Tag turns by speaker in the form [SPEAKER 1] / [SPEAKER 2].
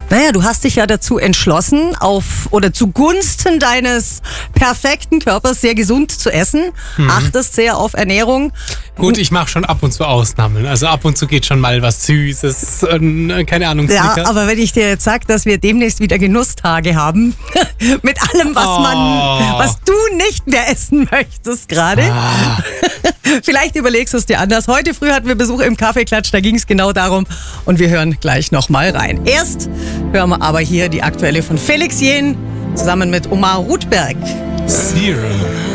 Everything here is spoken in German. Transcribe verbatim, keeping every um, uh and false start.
[SPEAKER 1] Naja, du hast dich ja dazu entschlossen, auf oder zugunsten deines perfekten Körpers sehr gesund zu essen. Mhm. Achtest sehr auf Ernährung.
[SPEAKER 2] Gut, ich mache schon ab und zu Ausnahmen. Also ab und zu geht schon mal was Süßes, äh, keine Ahnung.
[SPEAKER 1] Ja,
[SPEAKER 2] Snickers.
[SPEAKER 1] aber wenn ich dir jetzt sage, dass wir demnächst wieder Genusstage haben, mit allem, was
[SPEAKER 2] Oh.
[SPEAKER 1] man, was du nicht mehr essen möchtest gerade.
[SPEAKER 2] Ah.
[SPEAKER 1] Vielleicht überlegst du es dir anders. Heute früh hatten wir Besuch im Kaffeeklatsch, da ging es genau darum und wir hören gleich nochmal rein. Erst hören wir aber hier die aktuelle von Felix Jähn zusammen mit Omar Rudberg.
[SPEAKER 2] Zero.